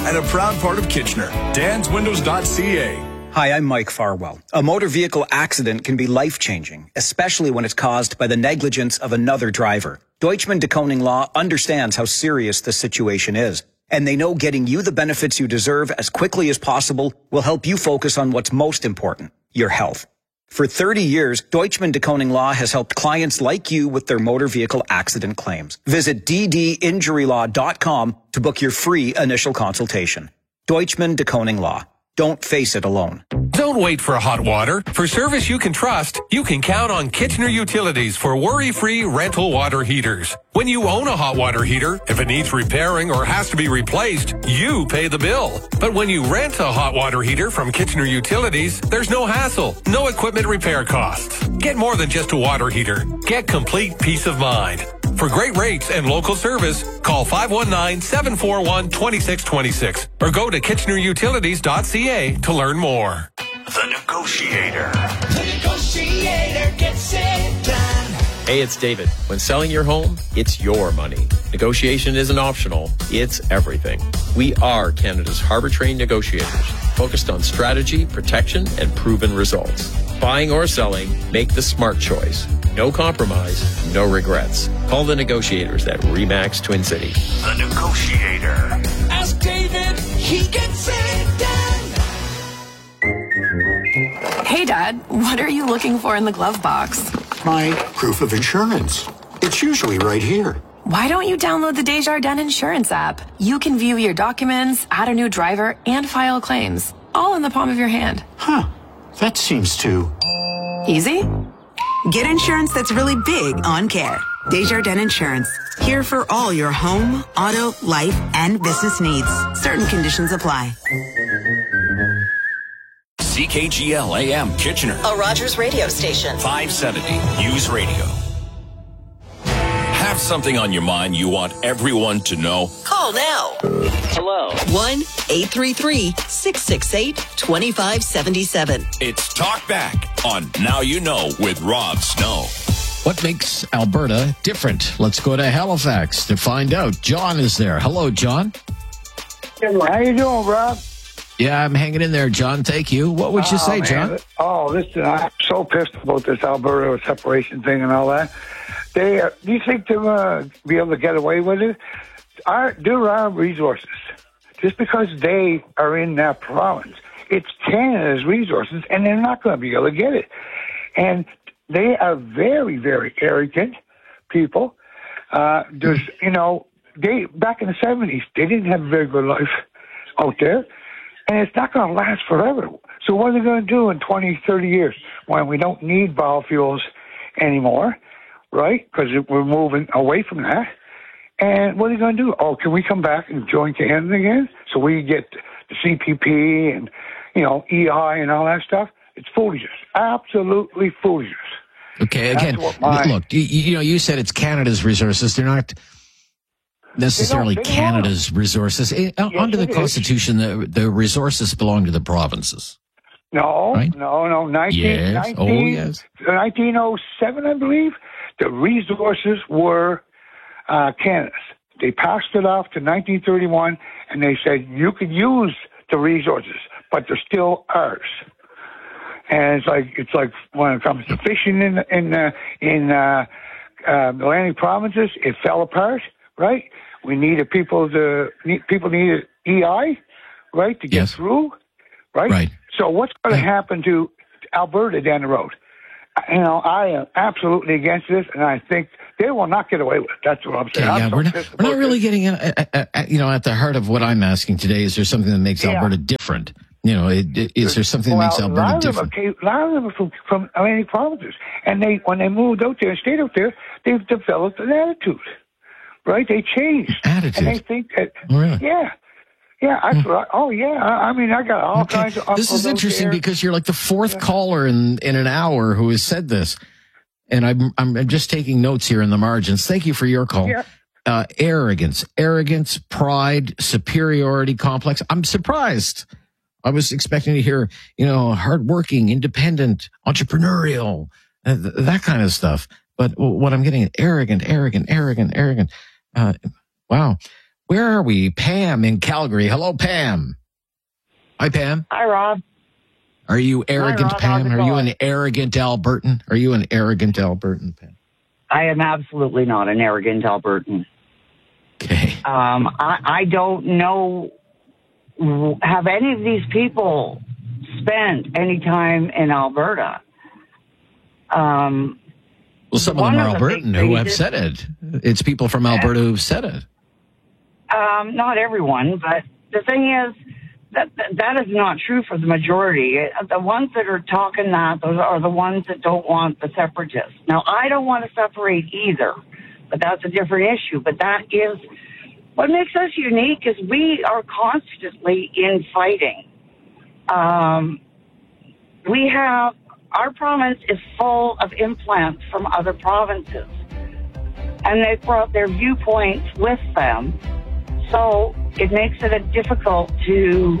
and a proud part of Kitchener. danswindows.ca. Hi, I'm Mike Farwell. A motor vehicle accident can be life-changing, especially when it's caused by the negligence of another driver. Deutschman de Koning Law understands how serious the situation is, and they know getting you the benefits you deserve as quickly as possible will help you focus on what's most important, your health. For 30 years, Deutschman de Koning Law has helped clients like you with their motor vehicle accident claims. Visit ddinjurylaw.com to book your free initial consultation. Deutschman de Koning Law. Don't face it alone. Don't wait for hot water. For service you can trust, you can count on Kitchener Utilities for worry-free rental water heaters. When you own a hot water heater, if it needs repairing or has to be replaced, you pay the bill. But when you rent a hot water heater from Kitchener Utilities, there's no hassle, no equipment repair costs. Get more than just a water heater. Get complete peace of mind. For great rates and local service, call 519-741-2626 or go to kitchenerutilities.ca to learn more. The Negotiator. The Negotiator gets it done. Hey, it's David. When selling your home, it's your money. Negotiation isn't optional. It's everything. We are Canada's harbor-trained negotiators, focused on strategy, protection, and proven results. Buying or selling, make the smart choice. No compromise, no regrets. Call the negotiators at RE/MAX Twin City. The Negotiator. Ask David, he gets it done. Hey, Dad, what are you looking for in the glove box? My proof of insurance. It's usually right here. Why don't you download the Desjardins Insurance app? You can view your documents, add a new driver, and file claims, all in the palm of your hand. Huh. That seems too... easy? Get insurance that's really big on care. Desjardins Insurance. Here for all your home, auto, life, and business needs. Certain conditions apply. CKGL AM Kitchener. A Rogers radio station. 570 News Radio. Have something on your mind you want everyone to know? Call now. Hello. 1-833-668-2577. It's Talk Back on Now You Know with Rob Snow. What makes Alberta different? Let's go to Halifax to find out. John is there. Hello, John. How you doing, Rob? Yeah, I'm hanging in there, John. Thank you. What would you say, man. John? Oh, listen, I'm so pissed about this Alberta separation thing and all that. Do you think they'll be able to get away with it? There are resources. Just because they are in that province, it's Canada's resources, and they're not going to be able to get it. And they are very, very arrogant people. There's, they back in the 70s, they didn't have a very good life out there, and it's not going to last forever. So what are they going to do in 20, 30 years when we don't need biofuels anymore, right? Because we're moving away from that. And what are they going to do? Oh, can we come back and join Canada again so we get the CPP and, EI and all that stuff? It's foolishness. Absolutely foolishness. Okay, again, look, you said it's Canada's resources. They're not necessarily Canada's resources. Under the Constitution, the resources belong to the provinces. No, right? no. 1907, I believe, the resources were Canada's. They passed it off to 1931, and they said you could use the resources, but they're still ours. And it's like when it comes to fishing in the Atlantic provinces, it fell apart, right? We needed people needed EI, right, to get through, right? So what's going to happen to Alberta down the road? I am absolutely against this, and I think they will not get away with it. That's what I'm saying. Okay, we're not really getting at the heart of what I'm asking today. Is there something that makes Alberta different? Is there something that makes Alberta different? A lot of them are from Atlantic provinces, and when they moved out there and stayed out there, they've developed an attitude, right? They changed. Attitude. And they think that, really? Yeah, I got all kinds of uncles. This is interesting because you're like the fourth caller in an hour who has said this, and I'm just taking notes here in the margins. Thank you for your call. Yeah. Arrogance, pride, superiority complex. I'm surprised. I was expecting to hear, hardworking, independent, entrepreneurial, that kind of stuff. But what I'm getting is arrogant. Wow. Where are we? Pam in Calgary. Hello, Pam. Hi, Pam. Hi, Rob. Are you arrogant, Pam? Are you an arrogant Albertan? Are you an arrogant Albertan, Pam? I am absolutely not an arrogant Albertan. Okay. I don't know, have any of these people spent any time in Alberta? Well, some of them are Albertan who have said it. It's people from Alberta who've said it. Not everyone, but the thing is that is not true for the majority. The ones that are talking that, those are the ones that don't want the separatists. Now, I don't want to separate either, but that's a different issue. But that is what makes us unique is we are constantly in fighting. Our province is full of implants from other provinces, and they've brought their viewpoints with them. So it makes it difficult to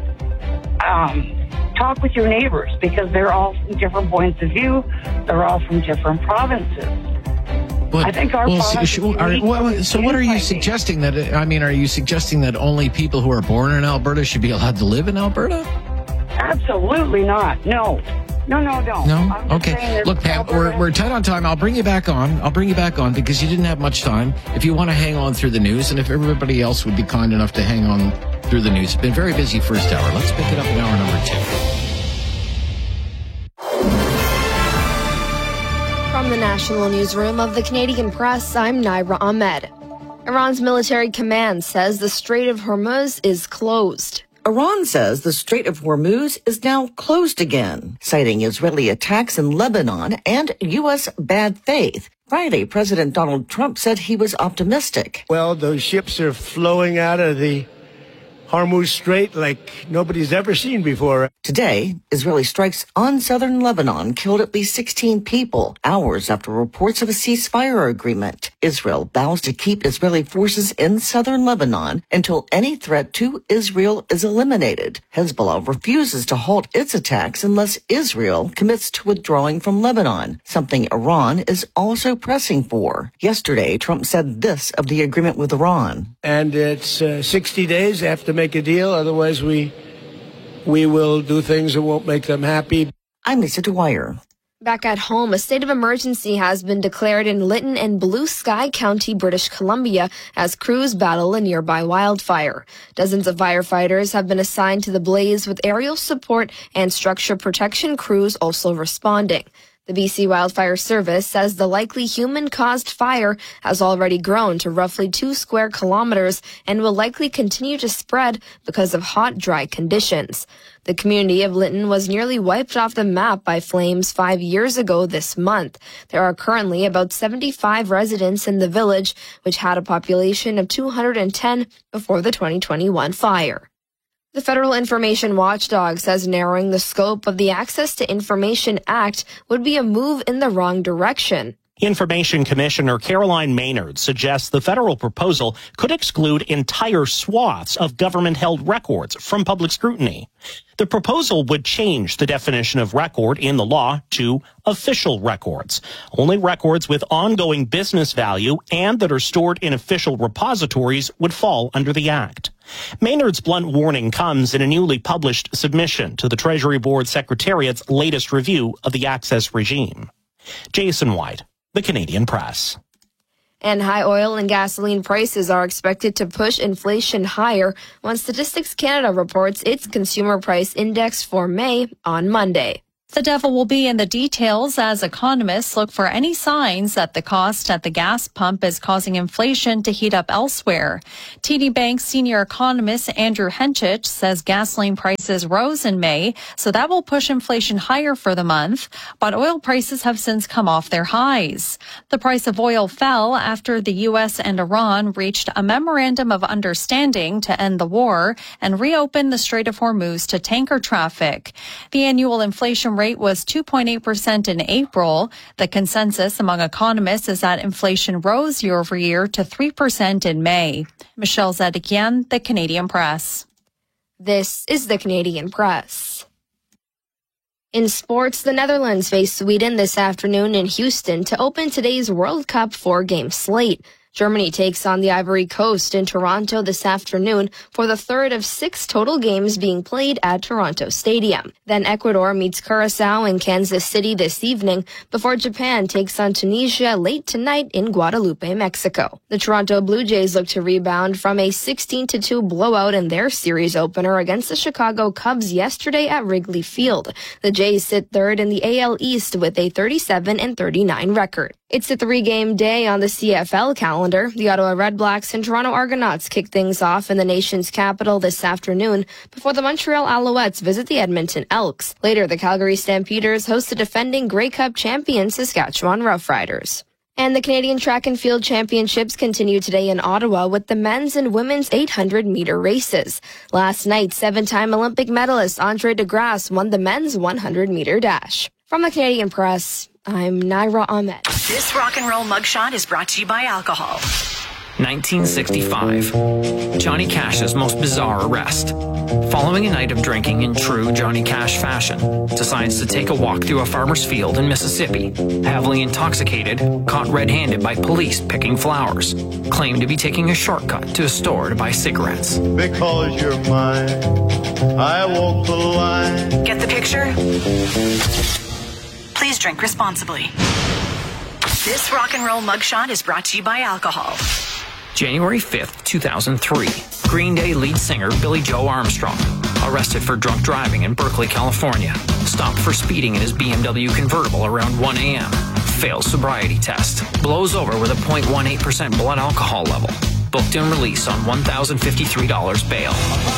talk with your neighbors because they're all from different points of view. They're all from different provinces. But, I think our province so what are you suggesting? Are you suggesting that only people who are born in Alberta should be allowed to live in Alberta? Absolutely not. No. No? Okay. Look, Pam, we're tight on time. I'll bring you back on because you didn't have much time. If you want to hang on through the news, and if everybody else would be kind enough to hang on through the news. It's been very busy first hour. Let's pick it up in hour number 2. From the National Newsroom of the Canadian Press, I'm Naira Ahmed. Iran's military command says the Strait of Hormuz is closed. Iran says the Strait of Hormuz is now closed again, citing Israeli attacks in Lebanon and U.S. bad faith. Friday, President Donald Trump said he was optimistic. Well, those ships are flowing out of the Hormuz Strait like nobody's ever seen before. Today, Israeli strikes on southern Lebanon killed at least 16 people, hours after reports of a ceasefire agreement. Israel vows to keep Israeli forces in southern Lebanon until any threat to Israel is eliminated. Hezbollah refuses to halt its attacks unless Israel commits to withdrawing from Lebanon, something Iran is also pressing for. Yesterday, Trump said this of the agreement with Iran. And it's 60 days after make a deal, otherwise we will do things that won't make them happy. I'm Lisa Dwyer. Back at home, a state of emergency has been declared in Lytton and Blue Sky County, British Columbia, as crews battle a nearby wildfire. Dozens of firefighters have been assigned to the blaze, with aerial support and structure protection crews also responding. The BC Wildfire Service says the likely human-caused fire has already grown to roughly 2 square kilometers and will likely continue to spread because of hot, dry conditions. The community of Lytton was nearly wiped off the map by flames 5 years ago this month. There are currently about 75 residents in the village, which had a population of 210 before the 2021 fire. The Federal Information Watchdog says narrowing the scope of the Access to Information Act would be a move in the wrong direction. Information Commissioner Caroline Maynard suggests the federal proposal could exclude entire swaths of government-held records from public scrutiny. The proposal would change the definition of record in the law to official records. Only records with ongoing business value and that are stored in official repositories would fall under the Act. Maynard's blunt warning comes in a newly published submission to the Treasury Board Secretariat's latest review of the access regime. Jason White, The Canadian Press. And high oil and gasoline prices are expected to push inflation higher when Statistics Canada reports its consumer price index for May on Monday. The devil will be in the details as economists look for any signs that the cost at the gas pump is causing inflation to heat up elsewhere. TD Bank senior economist Andrew Henchich says gasoline prices rose in May, so that will push inflation higher for the month, but oil prices have since come off their highs. The price of oil fell after the U.S. and Iran reached a memorandum of understanding to end the war and reopen the Strait of Hormuz to tanker traffic. The annual inflation rate was 2.8% in April. The consensus among economists is that inflation rose year over year to 3% in May. Michelle Zedekian, The Canadian Press. This is The Canadian Press. In sports, the Netherlands face Sweden this afternoon in Houston to open today's World Cup 4-game slate. Germany takes on the Ivory Coast in Toronto this afternoon for the third of 6 total games being played at Toronto Stadium. Then Ecuador meets Curacao in Kansas City this evening before Japan takes on Tunisia late tonight in Guadalupe, Mexico. The Toronto Blue Jays look to rebound from a 16-2 blowout in their series opener against the Chicago Cubs yesterday at Wrigley Field. The Jays sit third in the AL East with a 37-39 record. It's a 3-game day on the CFL calendar. The Ottawa Redblacks and Toronto Argonauts kick things off in the nation's capital this afternoon before the Montreal Alouettes visit the Edmonton Elks. Later, the Calgary Stampeders host the defending Grey Cup champion Saskatchewan Roughriders. And the Canadian Track and Field Championships continue today in Ottawa with the men's and women's 800-meter races. Last night, 7-time Olympic medalist Andre DeGrasse won the men's 100-meter dash. From the Canadian Press, I'm Naira Ahmed. This rock and roll mugshot is brought to you by alcohol. 1965. Johnny Cash's most bizarre arrest. Following a night of drinking in true Johnny Cash fashion, decides to take a walk through a farmer's field in Mississippi. Heavily intoxicated, caught red-handed by police picking flowers. Claimed to be taking a shortcut to a store to buy cigarettes. Because you're mine, I walk the line. Get the picture? Please drink responsibly. This rock and roll mugshot is brought to you by alcohol. January 5th, 2003. Green Day lead singer Billy Joe Armstrong arrested for drunk driving in Berkeley, California. Stopped for speeding in his BMW convertible around 1 a.m. Fails sobriety test. Blows over with a 0.18% blood alcohol level. Booked and released on $1,053 bail.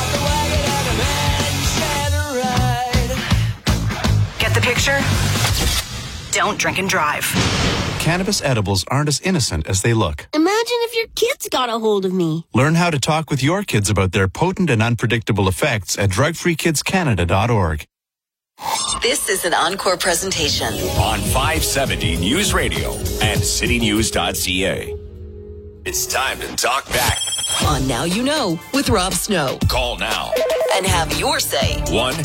Get the picture? Don't drink and drive. Cannabis edibles aren't as innocent as they look. Imagine if your kids got a hold of me. Learn how to talk with your kids about their potent and unpredictable effects at drugfreekidscanada.org. This is an encore presentation on 570 News Radio and citynews.ca. It's time to talk back on Now You Know with Rob Snow. Call now and have your say.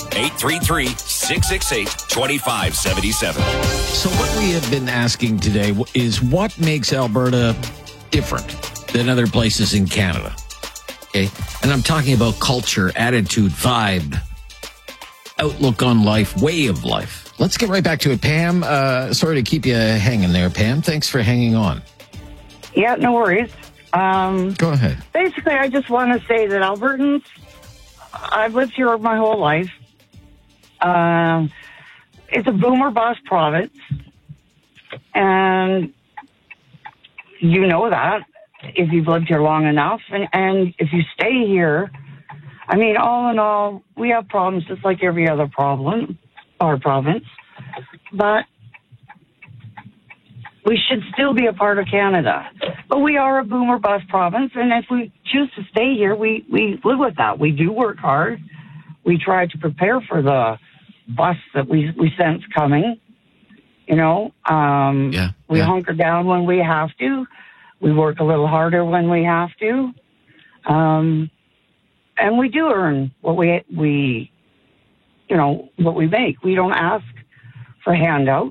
1-833-668-2577. So what we have been asking today is what makes Alberta different than other places in Canada? Okay. And I'm talking about culture, attitude, vibe, outlook on life, way of life. Let's get right back to it. Pam, sorry to keep you hanging there, Pam. Thanks for hanging on. Yeah, no worries. Go ahead. Basically, I just want to say that Albertans, I've lived here my whole life. It's a boomer bust province, and you know that if you've lived here long enough, and if you stay here, I mean, all in all, we have problems just like every other province, but we should still be a part of Canada. But we are a boomer bust province, and if we choose to stay here, we live with that. We do work hard. We try to prepare for the bust that we sense coming. You know, we hunker down when we have to. We work a little harder when we have to. And we do earn what we what we make. We don't ask for handouts.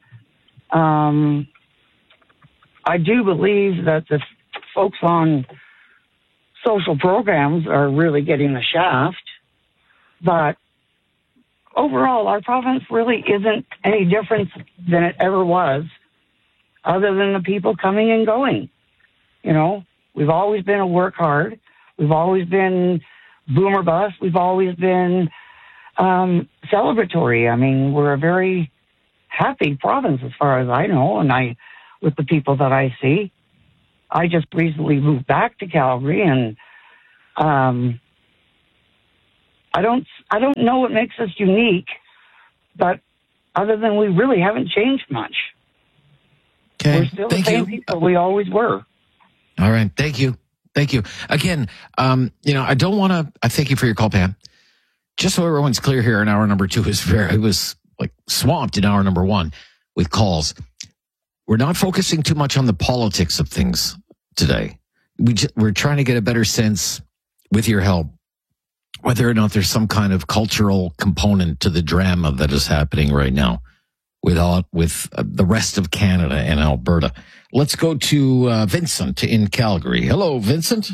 I do believe that the folks on social programs are really getting the shaft, but overall, our province really isn't any different than it ever was, other than the people coming and going. You know, we've always been a work hard. We've always been boomer bust. We've always been celebratory. I mean, we're a very happy province as far as I know, and with the people that I see. I just recently moved back to Calgary, and I don't know what makes us unique, but other than we really haven't changed much. Okay. We're still the same people we always were. All right. Thank you. Thank you. Again, I don't want to, I thank you for your call, Pam. Just so everyone's clear here, in hour number 2 it was like swamped in hour number 1 with calls. We're not focusing too much on the politics of things today. We're trying to get a better sense, with your help, whether or not there's some kind of cultural component to the drama that is happening right now with the rest of Canada and Alberta. Let's go to Vincent in Calgary. Hello, Vincent.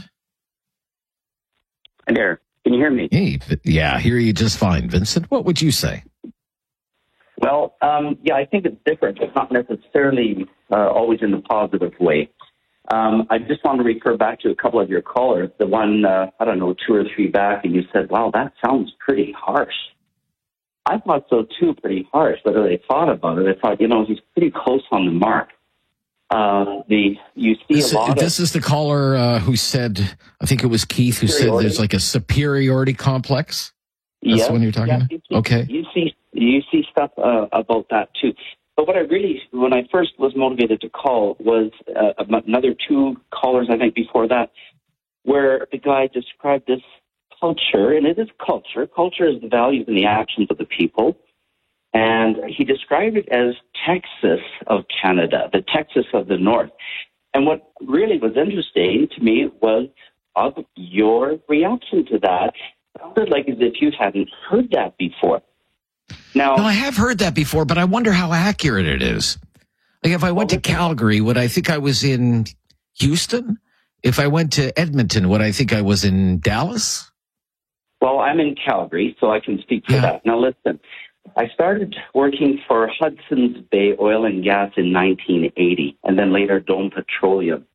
Hi there. Can you hear me? Hey, yeah, I hear you just fine. Vincent, what would you say? Well, I think it's different. It's not necessarily always in the positive way. I just want to refer back to a couple of your callers. The one, 2 or 3 back, and you said, wow, that sounds pretty harsh. I thought so too, pretty harsh. But as I thought about it, I thought, he's pretty close on the mark. This is the caller who said, I think it was Keith, who said there's like a superiority complex. That's the one you're talking about? Okay. You see stuff about that too. But when I first was motivated to call was another 2 callers, I think, before that, where the guy described this culture, and it is culture. Culture is the values and the actions of the people. And he described it as Texas of Canada, the Texas of the North. And what really was interesting to me was your reaction to that. It sounded like as if you hadn't heard that before. Now, no, I have heard that before, but I wonder how accurate it is. Like if I went to Calgary, would I think I was in Houston? If I went to Edmonton, would I think I was in Dallas? Well, I'm in Calgary, so I can speak for that. Now, listen, I started working for Hudson's Bay Oil and Gas in 1980, and then later Dome Petroleum.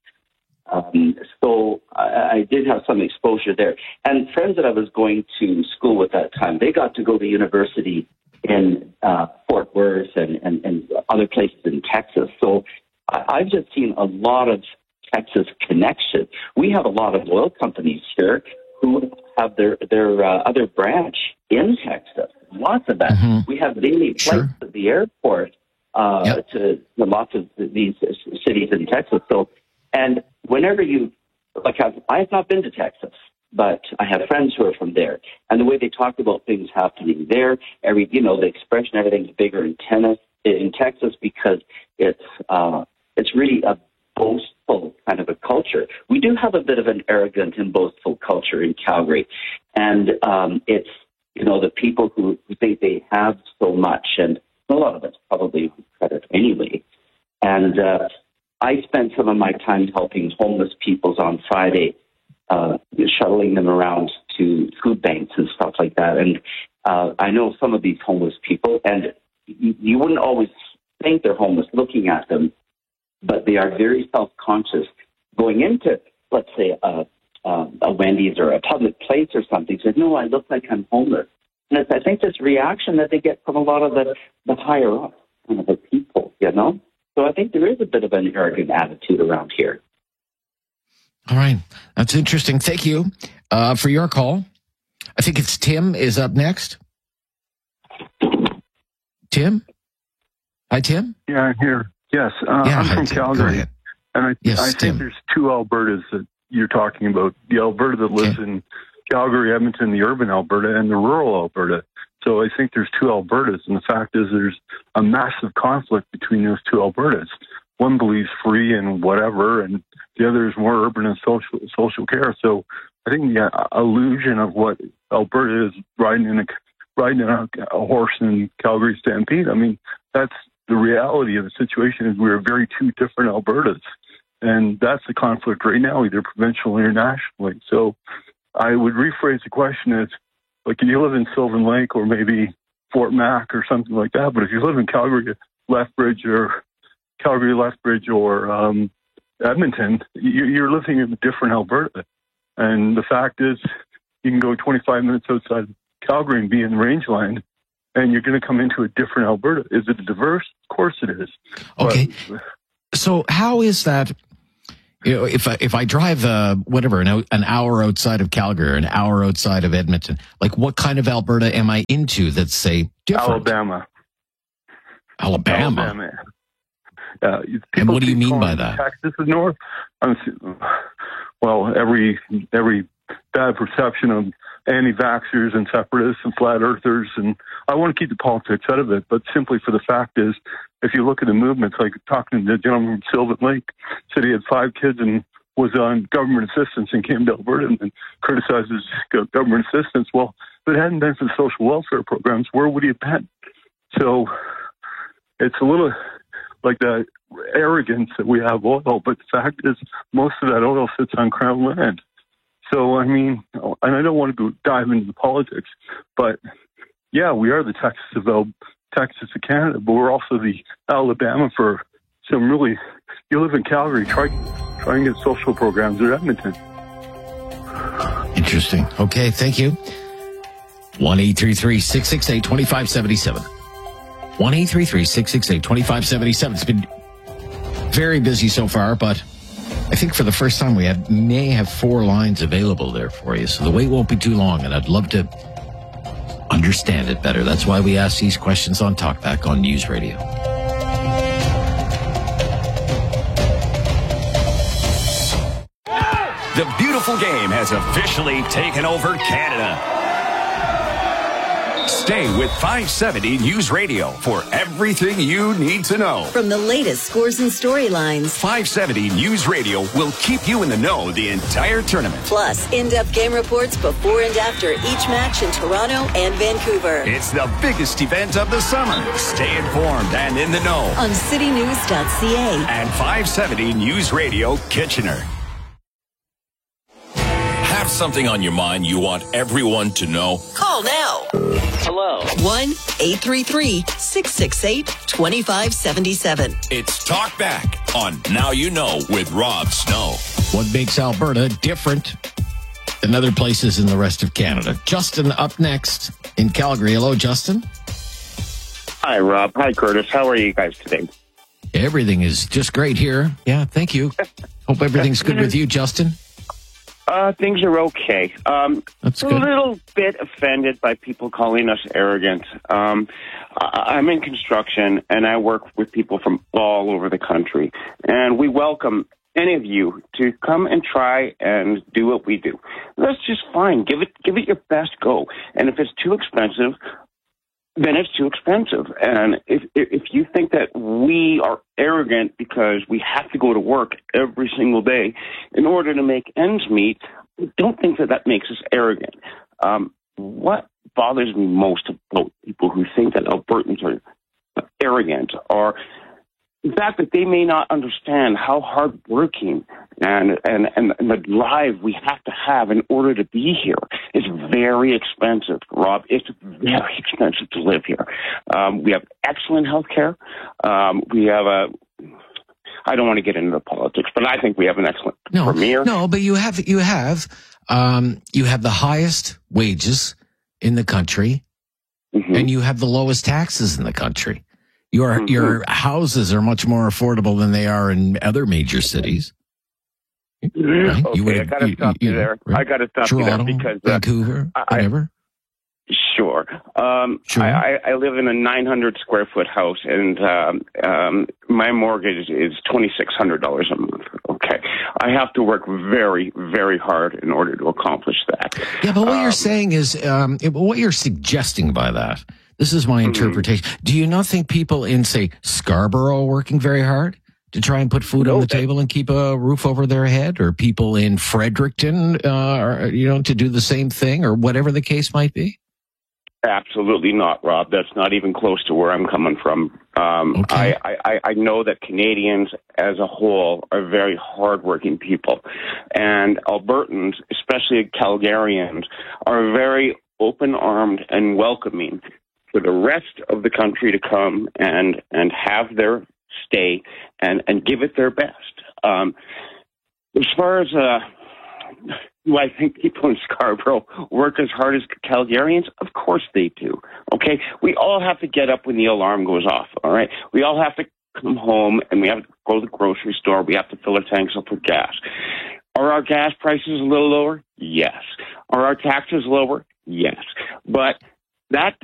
So I did have some exposure there. And friends that I was going to school with that time, they got to go to university in Fort Worth and other places in Texas. So I've just seen a lot of Texas connection. We have a lot of oil companies here who have their other branch in Texas. Lots of that. Mm-hmm. We have daily flights at the airport to lots of these cities in Texas. So, and whenever I have not been to Texas, but I have friends who are from there, and the way they talk about things happening there, the expression everything's bigger in Texas because it's really a boastful kind of a culture. We do have a bit of an arrogant and boastful culture in Calgary, and it's the people who think they have so much, and a lot of it's probably credit anyway. And I spent some of my time helping homeless people on Friday, shuttling them around to food banks and stuff like that. And I know some of these homeless people, and you wouldn't always think they're homeless looking at them, but they are very self-conscious going into, let's say, a Wendy's or a public place or something. Said, no, I look like I'm homeless. And I think this reaction that they get from a lot of the higher up kind of the people, So I think there is a bit of an arrogant attitude around here. All right. That's interesting. Thank you for your call. I think it's Tim is up next. Tim? Hi, Tim? Yeah, I'm here. Yes. I'm from Calgary. And I think there's 2 Albertas that you're talking about. The Alberta that lives in Calgary, Edmonton, the urban Alberta, and the rural Alberta. So I think there's 2 Albertas, and the fact is there's a massive conflict between those 2 Albertas. One believes free and whatever, and the other is more urban and social care. So I think the illusion of what Alberta is riding a horse in Calgary Stampede. I mean, that's the reality of the situation. Is we're very 2 different Albertas, and that's the conflict right now, either provincial or nationally. So I would rephrase the question as, like, you live in Sylvan Lake or maybe Fort Mac or something like that, but if you live in Calgary Lethbridge or Edmonton, you're living in a different Alberta. And the fact is, you can go 25 minutes outside Calgary and be in Rangeland, and you're going to come into a different Alberta. Is it diverse? Of course it is. Okay. So how is that? If I drive an hour outside of Calgary or an hour outside of Edmonton, like what kind of Alberta am I into that's, say, different? Alabama. And what do you mean by that? Texas is north. Well, every bad perception of anti-vaxxers and separatists and flat earthers, and I want to keep the politics out of it, but simply for the fact is, if you look at the movements, like talking to the gentleman from Sylvan Lake, said he had 5 kids and was on government assistance and came to Alberta and criticizes government assistance. Well, if it hadn't been for the social welfare programs, where would he have been? So it's a little like the arrogance that we have oil, but the fact is most of that oil sits on Crown land. So, I mean, and I don't want to dive into the politics, but yeah, we are the Texas of Canada, but we're also the Alabama for some really, you live in Calgary, try and get social programs at Edmonton. Interesting. Okay, thank you. 1-833-668-2577. 1-833-668-2577. It's been very busy so far, but I think for the first time we may have 4 lines available there for you. So the wait won't be too long, and I'd love to understand it better. That's why we ask these questions on Talkback on News Radio. The beautiful game has officially taken over Canada. Stay with 570 News Radio for everything you need to know. From the latest scores and storylines, 570 News Radio will keep you in the know the entire tournament. Plus, in-depth game reports before and after each match in Toronto and Vancouver. It's the biggest event of the summer. Stay informed and in the know on citynews.ca and 570 News Radio Kitchener. Have something on your mind you want everyone to know? Call now. Hello. 1-833-668-2577. It's Talk Back on Now You Know with Rob Snow. What makes Alberta different than other places in the rest of Canada? Justin up next in Calgary. Hello, Justin. Hi, Rob. Hi, Curtis. How are you guys today? Everything is just great here. Yeah, thank you. Hope everything's good with you, Justin. Things are okay. That's good. A little bit offended by people calling us arrogant. I'm in construction, and I work with people from all over the country, and we welcome any of you to come and try and do what we do. That's just fine. Give it your best go. And if it's too expensive, then it's too expensive. And if you think that we are arrogant because we have to go to work every single day in order to make ends meet, don't think that makes us arrogant. What bothers me most about people who think that Albertans are arrogant are the fact that they may not understand how hardworking and the drive we have to have in order to be here. It's very expensive, Rob. It's very expensive to live here. We have excellent health care. We have I don't want to get into the politics, but I think we have an excellent premier. No, but you have the highest wages in the country, and you have the lowest taxes in the country. Your houses are much more affordable than they are in other major cities. Right? Okay, I got to stop you there. Right? I got to stop Toronto, you there because Vancouver, whatever. Sure. I live in a 900 square foot house, and my mortgage is $2,600 a month. Okay, I have to work very, very hard in order to accomplish that. Yeah, but what you're saying is, what you're suggesting by that. This is my interpretation. Do you not think people in, say, Scarborough are working very hard to try and put food on the table and keep a roof over their head, or people in Fredericton, to do the same thing, or whatever the case might be? Absolutely not, Rob. That's not even close to where I'm coming from. Okay. I know that Canadians as a whole are very hardworking people, and Albertans, especially Calgarians, are very open-armed and welcoming for the rest of the country to come and have their stay and give it their best. As far as do I think people in Scarborough work as hard as Calgarians? Of course they do. Okay? We all have to get up when the alarm goes off, all right? We all have to come home and we have to go to the grocery store. We have to fill our tanks up with gas. Are our gas prices a little lower? Yes. Are our taxes lower? Yes. But that